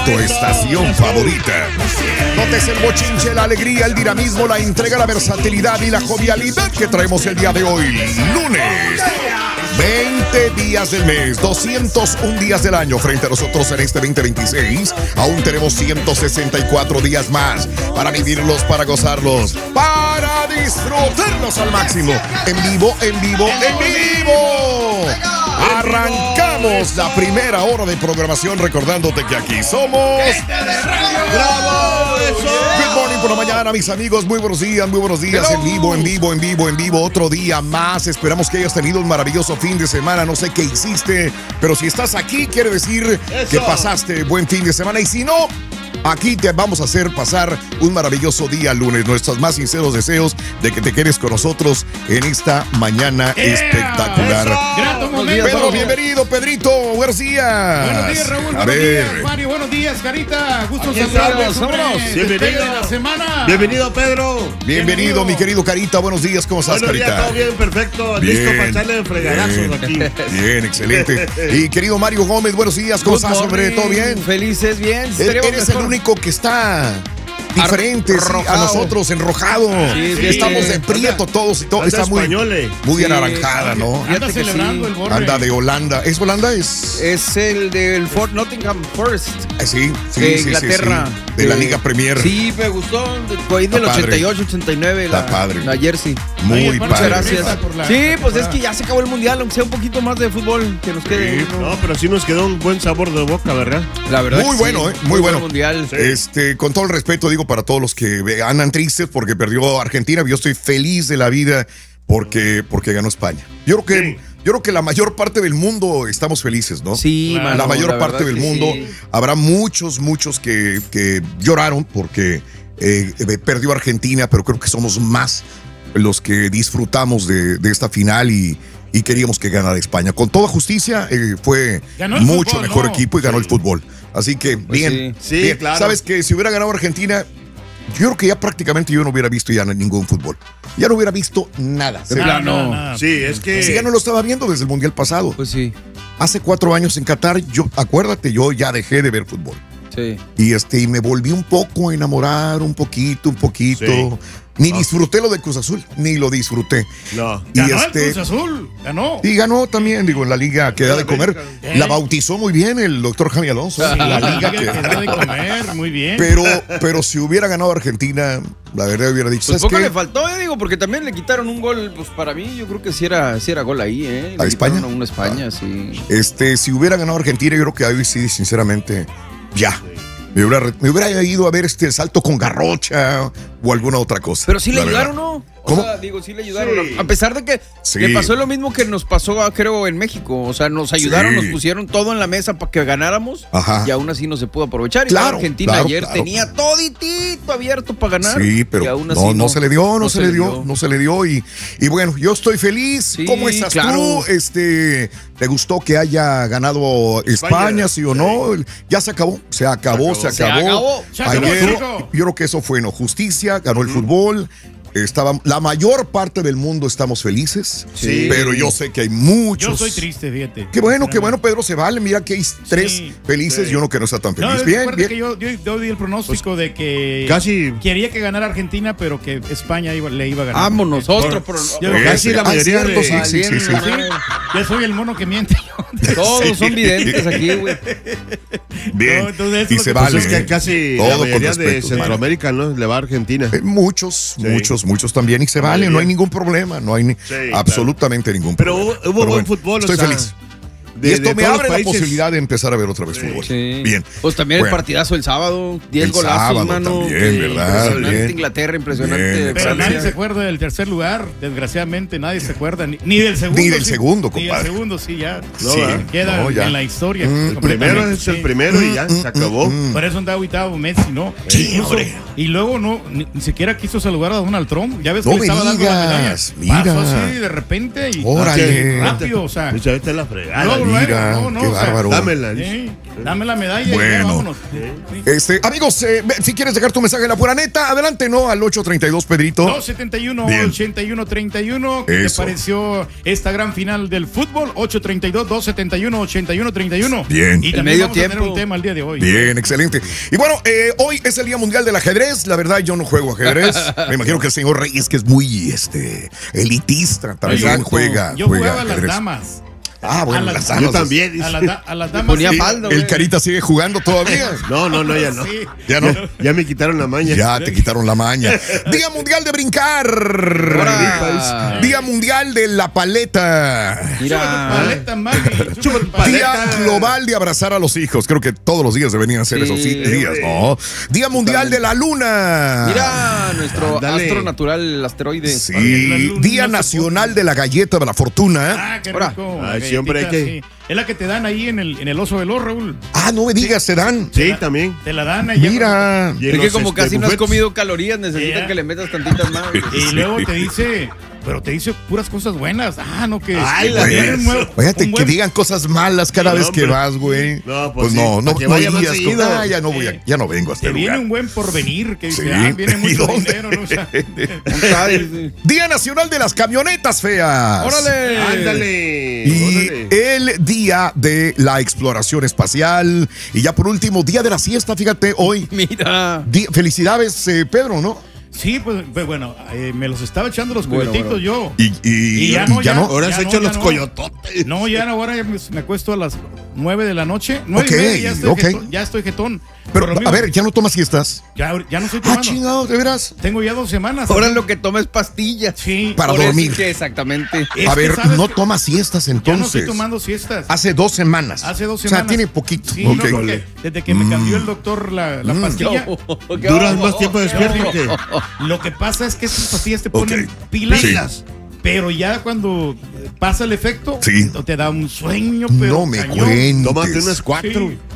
tu estación favorita. Notes el bochinche, la alegría, el dinamismo, la entrega, la versatilidad y la jovialidad que traemos el día de hoy, lunes. 20 días del mes, 201 días del año frente a nosotros en este 2026. Aún tenemos 164 días más para vivirlos, para gozarlos, para disfrutarlos al máximo. En vivo, en vivo, en vivo. Arrancamos la primera hora de programación recordándote que aquí somos ¡Bravo! ¡Eso! Good morning por la mañana, mis amigos. Muy buenos días, en vivo, en vivo, en vivo, en vivo. Otro día más. Esperamos que hayas tenido un maravilloso fin de semana. No sé qué hiciste, pero si estás aquí, quiere decir que pasaste buen fin de semana. Y si no, aquí te vamos a hacer pasar un maravilloso día lunes. Nuestros más sinceros deseos de que te quedes con nosotros en esta mañana espectacular. Pedro, bienvenido, Pedrito. Buenos días. Buenos días, Raúl. Buenos días, Mario. Buenos días, Carita. Gusto saludarlos. Bienvenido. La semana. Bienvenido, Pedro. Bienvenido, mi querido Carita. Buenos días. ¿Cómo estás, Buenos Carita? días, todo bien, perfecto. Bien, listo para echarle fregadazos aquí. Bien, excelente. Y querido Mario Gómez, buenos días. ¿Cómo estás, hombre? ¿Todo bien? Felices, bien. Eres el único que está diferente a nosotros, enrojado. Sí. Estamos de prieto todos y todo. Está muy anaranjada, ¿no? Anda celebrando el borre. Anda de Holanda. ¿Es Holanda? Es el del Fort Nottingham Forest. Sí, de Inglaterra. Sí. De la Liga Premier. Sí, me gustó. Ahí del 88, 89. Está padre. La jersey. Muy padre. Muchas gracias. Sí, pues es que ya se acabó el mundial, aunque sea un poquito más de fútbol que nos quede. Sí, no, pero sí nos quedó un buen sabor de boca, ¿verdad? La verdad. Muy bueno, muy bueno. Mundial. Con todo el respeto, digo, para todos los que andan tristes porque perdió Argentina, yo estoy feliz de la vida porque ganó España. Yo creo que la mayor parte del mundo estamos felices, ¿no? Sí, claro, mano, la mayor parte del mundo. Sí. Habrá muchos que lloraron porque perdió Argentina, pero creo que somos más los que disfrutamos de esta final y queríamos que ganara España. Con toda justicia, fue mucho fútbol, mejor ¿no? equipo y ganó el fútbol. Así que, Pues bien. sí, bien. claro. Sabes que si hubiera ganado Argentina, yo creo que ya prácticamente yo no hubiera visto ya ningún fútbol. Ya no hubiera visto nada. Nada. Sí, es que... Si ya no lo estaba viendo desde el Mundial pasado. Pues sí. Hace 4 años en Qatar, acuérdate, yo ya dejé de ver fútbol. Sí. Y me volví un poco a enamorar, un poquito. Sí. Ni disfruté lo de Cruz Azul, ni lo disfruté. No. Y Ganó el Cruz Azul. Ganó. Y ganó también, digo, en la liga que da de comer. La bautizó muy bien el doctor Javi Alonso. Sí, la liga que da de comer. Muy bien. Pero si hubiera ganado Argentina, la verdad hubiera dicho, Pues ¿sabes poco qué? le faltó, digo, porque también le quitaron un gol. Pues para mí, yo creo que sí era gol ahí, ¿eh? ¿A España? A una España, sí. Si hubiera ganado Argentina, yo creo que ahí sí, sinceramente, ya. Me hubiera ido a ver el salto con garrocha o alguna otra cosa. Pero sí le la ayudaron, verdad. ¿no? ¿Cómo? O sea, digo, sí le ayudaron. Sí. A pesar de que Sí. le pasó lo mismo que nos pasó, creo, en México. O sea, nos ayudaron, Sí. nos pusieron todo en la mesa para que ganáramos. Ajá. Y aún así no se pudo aprovechar. Claro, Y Argentina claro, ayer claro. tenía toditito abierto para ganar. Sí, y pero aún así no se le dio. Y bueno, yo estoy feliz. Sí, ¿Cómo estás claro. tú? ¿Te gustó que haya ganado España, sí o no? Ya se acabó. Se acabó. Se acabó. Ayer, chico. yo creo que eso fue justicia, ganó el fútbol. La mayor parte del mundo estamos felices, Sí. pero yo sé que hay muchos. Yo soy triste, fíjate. Qué bueno, Pedro, se vale. Mira que hay 3 Sí. felices y uno que no está tan No, feliz. Bien, recuerda bien. que yo di el pronóstico de que casi- quería que ganara Argentina, pero que España le iba a ganar. Vámonos, otro. Yo- Casi la mayoría cierto, de... sí. Sí, ya soy el mono que miente. Todos son videntes aquí, güey. Bien. No, entonces, Y eso se es lo que vale. Pues es que casi Todo la con mayoría de respeto, Centroamérica, ¿no? Le va a Argentina. Muchos también. Y se vale, no hay ningún problema. No hay absolutamente ningún Pero problema. hubo buen fútbol, Estoy o sea, feliz. de- Y esto de me todos abre los la países. posibilidad de empezar a ver otra vez fútbol. Sí. Bien. Pues también Bueno. el partidazo el sábado. 10 El golazos, sábado mano. también, ¿verdad? Impresionante Bien. Inglaterra, impresionante. Bien, Pero Francia. nadie se acuerda del tercer lugar, desgraciadamente nadie se acuerda, ni del segundo. Ni del segundo, Ni compadre. del segundo, sí, ya. No, Sí, ¿verdad? Queda no, ya. en la historia. El primero completamente, es el sí. primero y ya, se acabó. Por eso andaba aguitado Messi, ¿no? Sí, Incluso- hombre. y luego ni siquiera quiso saludar a Donald Trump. Ya ves No que le me estaba dando la medalla. digas, mira. Pasó así de repente y Órale. rápido, o sea. Muchas veces la fregada. Luego Mira, luego, qué bárbaro. Dámela. Dame la medalla y Bueno. ya, vámonos. Amigos, si quieres dejar tu mensaje en la pura neta, adelante, ¿no? Al 832, Pedrito. 271-81-31. ¿Qué te Eso. pareció esta gran final del fútbol? 832-271-81-31. Bien. Y El también medio vamos a tener tiempo. un tema el día de hoy. Bien, excelente. Y bueno, hoy es el Día Mundial del Ajedrez. La verdad, yo no juego ajedrez. Me imagino que el señor Reyes, que es muy elitista, también Exacto. juega. Yo juega jugaba a las ajedrez. damas. Ah, bueno, A las las- damas. Yo también. A las damas. ponía sí. falda, El güey. Carita sigue jugando todavía. No, ya no. Sí. Ya no. Ya me quitaron la maña. Ya te quitaron la maña. Día Mundial de Brincar. Ahora. Día Mundial de la Paleta. Mira. Paleta, mami. Súper paleta. Día global de abrazar a los hijos. Creo que todos los días deberían ser Sí, esos días, ¿no? Día mundial de la luna. Mira, nuestro Ándale. astro natural, el asteroide. Sí. La luna Día se nacional de la galleta de la fortuna. Ah, qué Ahora. rico. Ay, Galletita, siempre hay que- sí. Es la que te dan ahí en el oso veloz, Raúl. Ah, no me digas, se dan. Sí, también. Te la dan ahí. Mira. Y en Es que los, como casi no has buffets. comido calorías, necesitan Yeah. que le metas tantitas más. Y luego te dice, pero te dice puras cosas buenas. Ah, no, que Ay, que la tiene eso. un nuevo- Fíjate un que buen- digan cosas malas cada Sí, vez que hombre. vas, güey. No, pues pues sí, no para que vaya más digas, seguido. "Ah, ya no voy, ya no vengo a este Te viene lugar". un buen porvenir que dice, Sí. viene ¿Y mucho dónde? dinero, ¿no? O sea, Día nacional de las camionetas feas. ¡Órale! Ándale. Y órale. el día de la exploración espacial. Y ya por último, día de la siesta, fíjate, hoy. Mira. Felicidades, Pedro, ¿no? sí, pues bueno, me los estaba echando los Bueno, coyotitos yo. Y ya no, ya. Ahora has Ya hecho no, ya los no. coyototes. No, ya ahora ya me acuesto a las 9 de la noche. 9 Ok, y media, ok. ya estoy jetón. Pero, Por lo a mismo, ver, ¿ya no tomas siestas? ya no estoy Ah, tomando. chingado, ¿de veras? Tengo ya 2 semanas. Ahora así. lo que toma es pastillas. Sí. Para Por eso dormir. es que exactamente. Es A que ver, sabes no que tomas siestas Ya no entonces. estoy tomando siestas. Hace 2 semanas. Hace 2 O semanas. sea, tiene poquito. Sí, Ok. no, porque desde que me cambió el doctor la pastilla. ¿Duras más tiempo despierto o qué? Lo que pasa es que estas pastillas te ponen Ok. pilas. Sí. Pero ya cuando pasa el efecto, Sí. te da un sueño, pero No me cañón. cuentes. Tómate unas 4. Sí.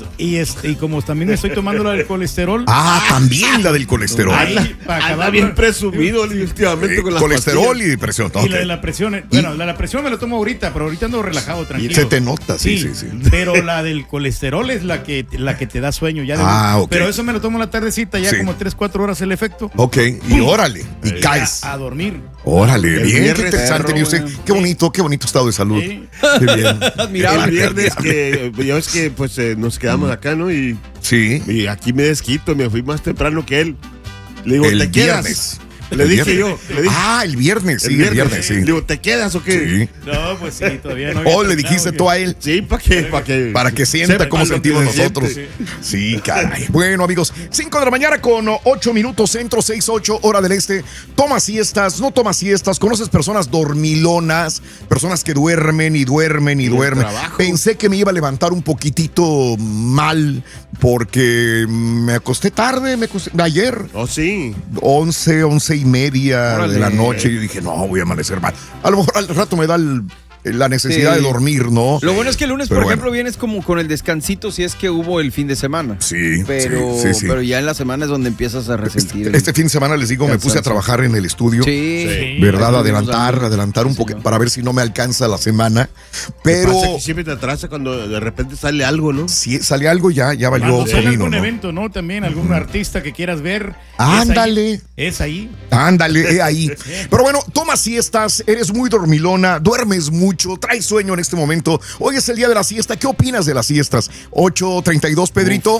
Y como también estoy tomando la del colesterol. Ah, también la del colesterol. Ahí, para Anda acabar bien con- presumido últimamente con las Colesterol pastillas. y depresión. Y ok. la de la presión, bueno, la de la presión me la tomo ahorita, pero ahorita ando relajado, tranquilo. Se te nota, sí. Pero la del colesterol es la que te da sueño. Ya Ah, ok. Pero eso me lo tomo en la tardecita, ya Sí. como 3-4 horas el efecto. Ok, y órale, y Ya, caes. a dormir. Órale, El bien, qué viernes, interesante, perro, mi usted. güey. Qué bonito estado de salud. Sí. Qué bien. Admirable. El viernes que ya ves que pues nos quedamos acá, ¿no? Sí. Y aquí me desquito, me fui más temprano que él. Le digo, El ¿te quedas? viernes. Le El dije viernes. yo. Le dije, Ah, el viernes, sí, el viernes, sí. Le digo, ¿te quedas o qué? Sí. No, pues sí, todavía no. había O le terminado, dijiste que- tú a él. Sí, para que Sienta sepa cómo lo que sentimos se nosotros. siente. Sí, caray. Bueno, amigos, 5 de la mañana con 8 minutos centro, 6-8 hora del este. Toma siestas, no toma siestas. Conoces personas dormilonas, personas que duermen y duermen y duermen. trabajo. Pensé que me iba a levantar un poquitito mal porque me acosté tarde, ayer. Oh, sí. 11 y media Órale. de la noche. Y dije, no, voy a amanecer mal. A lo mejor al rato me da la necesidad Sí. de dormir, ¿no? Lo bueno es que el lunes, Pero por bueno. ejemplo, vienes como con el descansito si es que hubo el fin de semana. Sí, Pero, sí. pero ya en la semana es donde empiezas a resentir. el- Este fin de semana les digo, me puse a Cansancio. trabajar en el estudio. Sí. Sí. ¿Verdad? Ahí Adelantar estuvimos un Sí, poco señor. para ver si no me alcanza la semana. Pero Pasa que siempre te atrasa cuando de repente sale algo, ¿no? si sale algo ya valió Cuando sale comino, algún ¿no? evento, ¿no? También algún artista que quieras ver. Ándale. Es ahí. Ándale, ahí. Pero bueno, toma siestas, eres muy dormilona, duermes mucho, traes sueño en este momento. Hoy es el día de la siesta. ¿Qué opinas de las siestas? 8:32, Pedrito.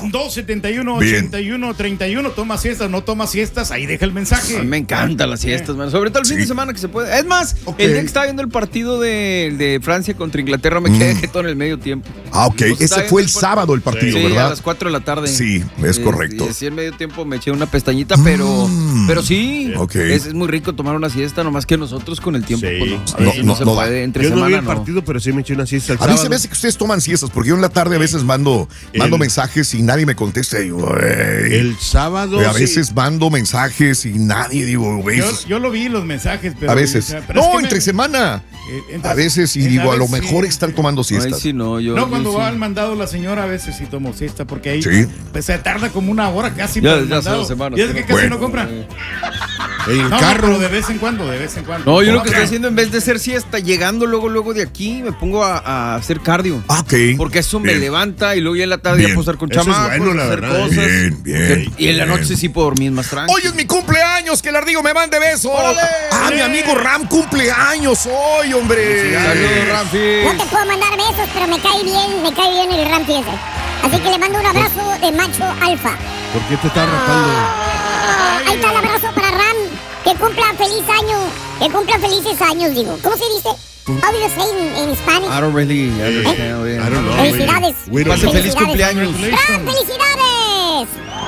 271-81-31. Toma siestas, no toma siestas. Ahí deja el A mensaje. mí me encantan las siestas, man. Sobre todo el fin de semana que se puede. Es más, Ok. el día que estaba viendo el partido de Francia contra Inglaterra, me quedé jetón en el medio tiempo. Ah, ok. Pues Ese está fue el bien, sábado el partido, Sí, a ¿verdad? las 4 de la tarde. Sí, es correcto. Y así en medio tiempo me eché una pestañita, pero sí. Ok. Es muy rico tomar una siesta, nomás que nosotros con el tiempo, Sí. pues, no. A No, veces no, no, se no puede. da. Entre Yo no vi semana el no. partido, pero sí me eché una siesta el A mí se sábado. me hace que ustedes toman siestas, porque yo en la tarde a veces mando mensajes y nadie me contesta. Y digo, "Güey". El sábado. A sí. veces mando mensajes y nadie, digo, güey. Yo lo vi los mensajes, pero. A veces. o sea, pero es No, que entre semana. entre- A veces, y a digo, a lo veces mejor sí. están tomando Ay, siestas. sí, no, yo. No, yo cuando sí. va al mandado la señora, a veces sí tomo siesta, porque ahí Sí. pues, se tarda como una hora casi Ya para el desde hace mandado. 2 semanas, Y es que pero- casi Bueno. no compra. En el No, carro. pero de vez en cuando, de vez en cuando. No, yo lo que Ok. estoy haciendo en vez de hacer siesta, llegando luego de aquí, me pongo a hacer cardio. Ok. Porque eso me Bien. levanta y luego ya en la tarde Bien. ya puedo estar con Eso es chamacos, bueno, la hacer verdad. cosas. Bien. Y en la noche sí puedo dormir más tranquilo. Hoy es mi cumpleaños, que el ardillo me mande besos. ¡Órale! Mi amigo Ram cumpleaños hoy, hombre. Saludos, Ramfi. No te puedo mandar besos, pero me cae bien el Ramfi ese. Así que le mando un abrazo de macho alfa. ¿Por qué te estás rapando? Ahí está el abrazo para Ram. Que cumpla feliz año. Que cumpla felices años, digo. ¿Cómo se dice? How do you say in Spanish? I don't really understand. I don't know. Felicidades. We don't Pase know. feliz cumpleaños. ¡Ram, felicidades!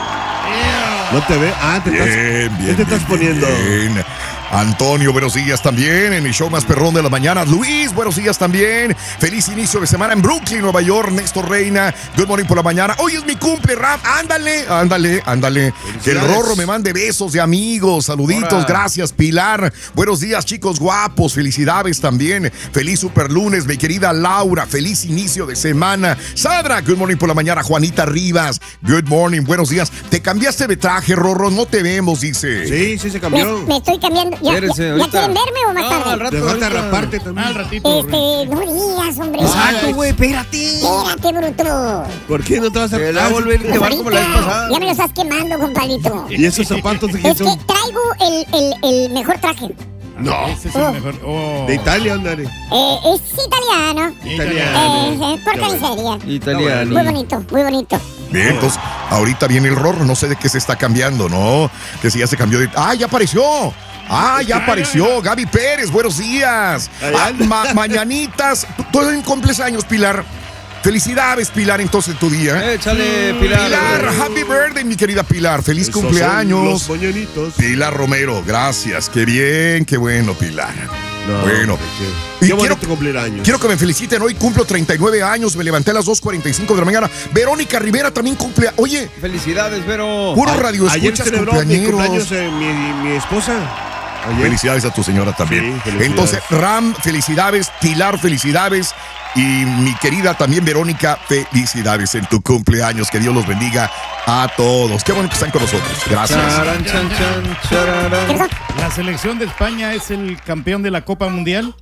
No te ve. ¿Qué te estás poniendo? Bien. Antonio, buenos días también en el show más perrón de la mañana. Luis, buenos días también. Feliz inicio de semana en Brooklyn, Nueva York. Néstor Reina, good morning por la mañana. Hoy es mi cumple, Ram. Ándale. Que el Rorro me mande besos de amigos. Saluditos, Hola. gracias, Pilar. Buenos días, chicos guapos. Felicidades también. Feliz super lunes, mi querida Laura. Feliz inicio de semana. Sadra, good morning por la mañana. Juanita Rivas, good morning. Buenos días. ¿Te cambiaste de traje, Rorro? No te vemos, dice. Sí, se cambió. Me estoy cambiando. ¿Ya Espérese, quieren ahorita. verme o más No, tarde? al rato, Te falta ahorita. raparte también. Al ratito. No digas, hombre. Exacto, güey, espérate. Espérate, bruto. ¿Por qué no te vas a Te la va a volver a quemar como la vez pasada. Ya me lo estás quemando, compadrito. ¿Y esos zapatos de Es quién que son? traigo el mejor traje. No. Ese es el mejor. Oh. De Italia, ándale. Es italiano. Italiano. Por caricería. Italiano. Muy bonito, muy bonito. Bien, entonces, ahorita viene el Rorro, no sé de qué se está cambiando, ¿no? Que si ya se cambió de... ¡Ah, ya apareció! Ya apareció Gaby Pérez, buenos días. Mañanitas, tú cumples años, Pilar. Felicidades, Pilar, entonces tu día. Échale, Pilar. Pilar, happy birthday, mi querida Pilar. Feliz Esos son cumpleaños. Los moñonitos. Pilar Romero, gracias. Qué bien, qué bueno, Pilar. No, Bueno. hombre, Y qué bonito cumpleaños. Quiero que me feliciten. Hoy cumplo 39 años. Me levanté a las 2:45 de la mañana. Verónica Rivera también cumple. Oye, Felicidades, Vero. puro radio Ayer escuchas celebró mi cumpleañeros. cumpleaños mi esposa. Ayer. Felicidades a tu señora también. Sí, felicidades. Entonces, Ram, felicidades. Pilar, felicidades. Y mi querida también Verónica, felicidades en tu cumpleaños. Que Dios los bendiga a todos. Qué bueno que están con nosotros. Gracias. Charan, chan, chan, chararán. ¿Qué pasó? La selección de España es el campeón de la Copa Mundial.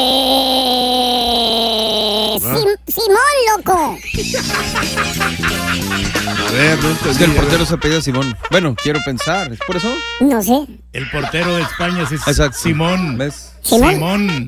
Simón, loco. A ver, no entendí, Es que el a ver. portero se apellida Simón. Bueno, quiero pensar. ¿Es por eso? No sé. El portero de España es Exacto. Simón. ¿Ves? ¿Simón? Simón.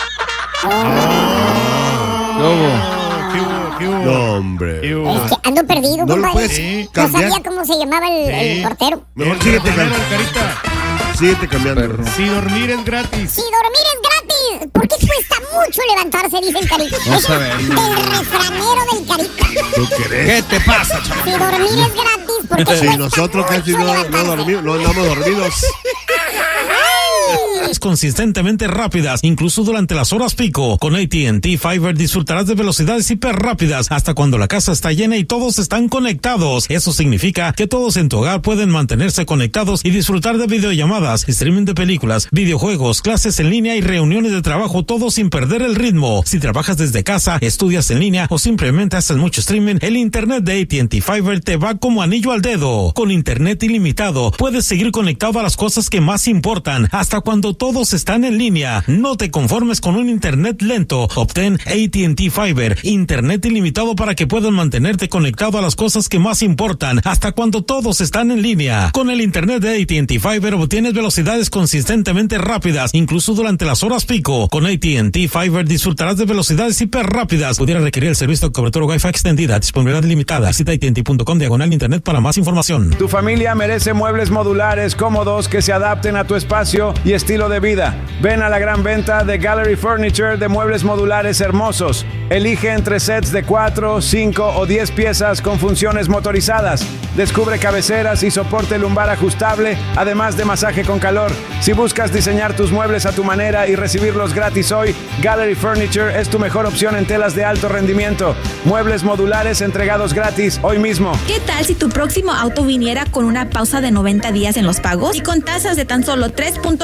Lobo. ¿Qué hubo? ¿Qué hubo? No, hombre. ¿Qué hubo? Es que ando perdido, No lo compadre. puedes Sí. No cambiar. sabía cómo se llamaba el Sí. portero. Mejor El síguete, ratonero, el Carita. síguete cambiando. Perro. Si dormir es gratis. Si dormir es gratis, ¿por qué cuesta mucho levantarse? Dice el Carita. Vamos Eso a ver. del refranero del Carita. ¿Tú crees? ¿Qué te pasa, chaval? Si dormir es gratis, ¿por qué Si cuesta nosotros casi mucho no levantarse? dormimos, no andamos dormidos. Consistentemente rápidas, incluso durante las horas pico. Con AT&T Fiber disfrutarás de velocidades hiper rápidas hasta cuando la casa está llena y todos están conectados. Eso significa que todos en tu hogar pueden mantenerse conectados y disfrutar de videollamadas, streaming de películas, videojuegos, clases en línea y reuniones de trabajo, todo sin perder el ritmo. Si trabajas desde casa, estudias en línea o simplemente haces mucho streaming, el internet de AT&T Fiber te va como anillo al dedo. Con internet ilimitado, puedes seguir conectado a las cosas que más importan hasta cuando todos están en línea. No te conformes con un internet lento. Obtén AT&T Fiber, internet ilimitado para que puedas mantenerte conectado a las cosas que más importan hasta cuando todos están en línea. Con el internet de AT&T Fiber obtienes velocidades consistentemente rápidas, incluso durante las horas pico. Con AT&T Fiber disfrutarás de velocidades hiper rápidas. Pudiera requerir el servicio de cobertura Wi-Fi extendida, disponibilidad limitada. Visita AT&T.com/internet para más información. Tu familia merece muebles modulares cómodos que se adapten a tu espacio y estilo de vida. Ven a la gran venta de Gallery Furniture de muebles modulares hermosos. Elige entre sets de 4, 5 o 10 piezas con funciones motorizadas. Descubre cabeceras y soporte lumbar ajustable, además de masaje con calor. Si buscas diseñar tus muebles a tu manera y recibirlos gratis hoy, Gallery Furniture es tu mejor opción en telas de alto rendimiento. Muebles modulares entregados gratis hoy mismo. ¿Qué tal si tu próximo auto viniera con una pausa de 90 días en los pagos y con tasas de tan solo 3.90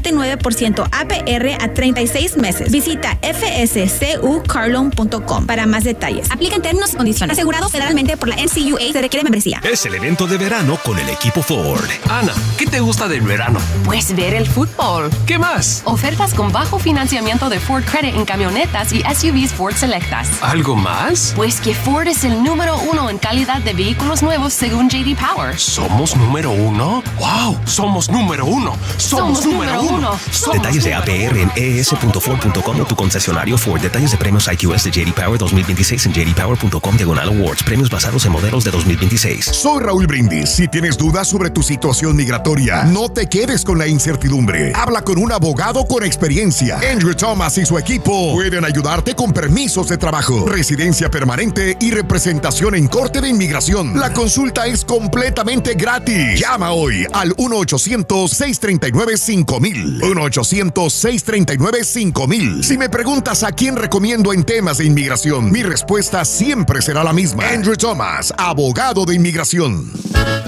99% APR a 36 meses. Visita fscucarloan.com para más detalles. Aplican términos y condiciones. Asegurado federalmente por la NCUA. Se requiere membresía. Es el evento de verano con el equipo Ford. Ana, ¿qué te gusta del verano? Pues ver el fútbol. ¿Qué más? Ofertas con bajo financiamiento de Ford Credit en camionetas y SUVs Ford Selectas. ¿Algo más? Pues que Ford es el número 1 en calidad de vehículos nuevos según J.D. Power. ¿Somos número 1? ¡Wow! ¡Somos número 1! ¡Somos número 1! Detalles de APR en es.ford.com o tu concesionario Ford. Detalles de premios IQS de J.D. Power 2026 en jdpower.com/awards. Premios basados en modelos de 2026. Soy Raúl Brindis. Si tienes dudas sobre tu situación migratoria, no te quedes con la incertidumbre. Habla con un abogado con experiencia. Andrew Thomas y su equipo pueden ayudarte con permisos de trabajo, residencia permanente y representación en corte de inmigración. La consulta es completamente gratis. Llama hoy al 1-800-639-5000. 1-800-639-5000. Si me preguntas a quién recomiendo en temas de inmigración, mi respuesta siempre será la misma. Andrew Thomas, abogado de inmigración.